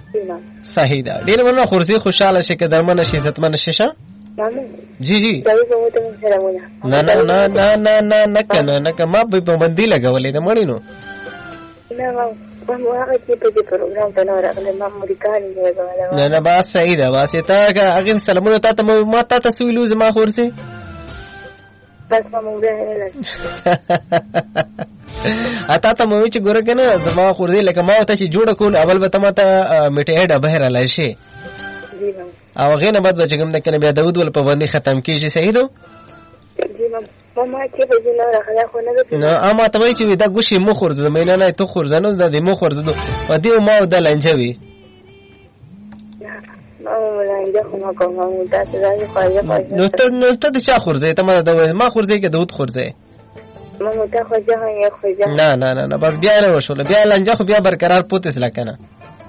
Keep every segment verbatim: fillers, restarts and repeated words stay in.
صحیح ده. ډېر مننه خورزي، خوشاله شي که درمنه شي عزتمنه شي. شه جی جی نه نه نه نه نه نه نه کنه نه که ما به پابندي لګولې ده مړی نو نه نه بس صحیح ده. بس تا هغې سلامونه تا ته ما تا ته څه ویلو زما خورزي اتا ته مې چې ګوره کنه زما خورزي لکه ما ته چې جوړه کول اول به ته ما ته میټه ډبه رالی شي او هغې نه بعد به چې کوم ده کنه بیا داود ول پابندي ختم کېږي. صحیح ده. نو ما ته وایي چې دا ګوشې مو خورزه مې نه نه ته خورزه نه دا د مو خورزه ده و دې ما د لنجه وي نو ته نو ته د چا خورزه ته ما دا ما خورزه کې داود خورزه نه نه نه نه بس بیا نه وشول بیا لنجه خو بیا برقرار پوتس لکنه.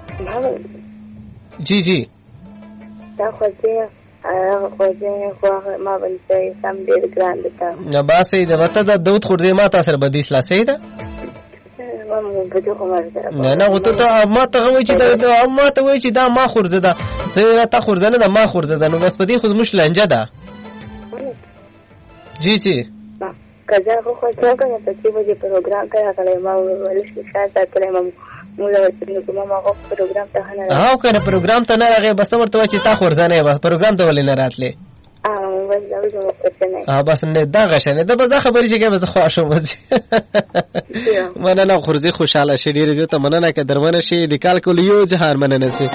جی جی دا خوځه هغه خوځه خو ما باندې سم ډېر ګران ده. نه بس صحیح ده. وته د داود خورزه ما تاسو به دې اصلاح صحیح ده. نه نه وته ته ما ته وایي چې دا ما ته وایي چې دا ما خورزه ده زه تا خورزه نه ده ما خورزه ده نو بس په دې خو مش لنجه ده. جی جی کزا خو خو څنګه ته چې وځي پروګرام ته راغلی ما ولې شاته تلم مولا ورته کومه ما پروګرام ته نه ها کنه پروګرام ته نه راغی بس ورته چې تا خورزه نه بس پروګرام ته ولې نه راتلې اه بس نه دا غشنه دا بس خبرې چې بس خوښه وځي مننه خورزي خوشاله شې ډېر زه ته مننه که درمنه شي د کال کول یو جهان مننه سي.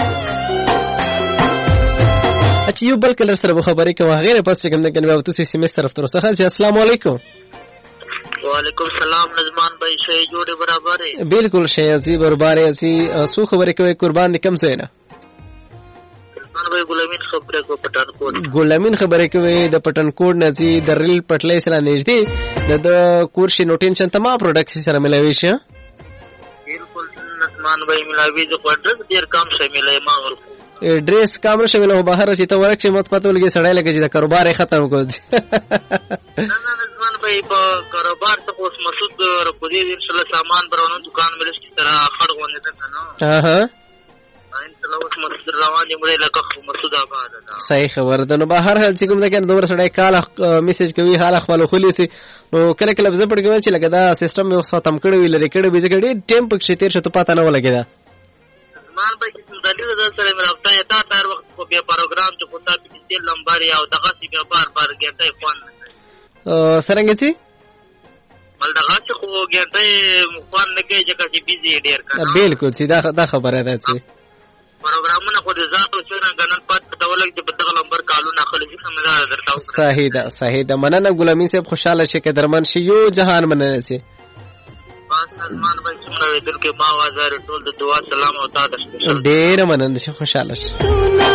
اچ یو بل کلر سره خبرې کوه غیر پس کوم نه کنه تاسو سیمه طرف تر څه السلام علیکم. وعلیکم السلام نظمان بھائی شے جوڑے برابر ہے بالکل شے اسی برابر ہے اسی سو خبریں کوئی قربان دی کم سے نا نظمان بھائی غلامین خبریں کو پٹن کوٹ غلامین خبریں کوئی د پٹن کوٹ نزی د ریل پټلې سره نږدې د کورشي نو ټینشن تمام پروډکټ سره ملاوي شي. بالکل نظمان بھائی ملاوي جو پروډکټ ډیر کم شي ملای ما ور ډریس کامره شویل بهر چې ته ورکه مت پته ولګي سړی لګي چې کاروبار ختم کوځي. نه نه نظمان بھائی په کاروبار ته اوس مسعود رپودي ان شاء الله سامان برونو دکان ملش کی طرح خړ غونډه ده نو ها ها ان شاء الله اوس مسعود روان دی مړي لکه مسعود آباد ده. صحیح خبر ده. نو بهر حال چې کوم ده کنه دومره سړی کال میسج کوي حال خپل خولي سي نو کله کله زه پټ کوم چې لګا دا سیستم یو څه تم کړی ویل ریکړ به ځکه ټیم پک شتیر شته پاته نه ولګی دا مان به چې دلیل ده سره مې راځي تا تر وخت په بیا پروګرام چې خو تا په دې لمبر یا دغه سی بیا بار بار ګټه فون سرنګ سي مل دغه چې خو ګټه فون نه کوي چې کسي بيزي ډیر کړه. بالکل سیدا دا خبره ده چې پروګرامونه خو دې ځاو چې نه غنن پات ډول کې په دغه لمبر کالو نه خلک سمجھدار درته. صحیح ده صحیح ده. مننه غلامي صاحب خوشاله شي کې درمن شي یو جهان مننه سي. نظمان بھائی سمنا ویدل کے ماں وازار ٹول دعا سلام ہوتا دشت ډیر مننه خوشاله شي.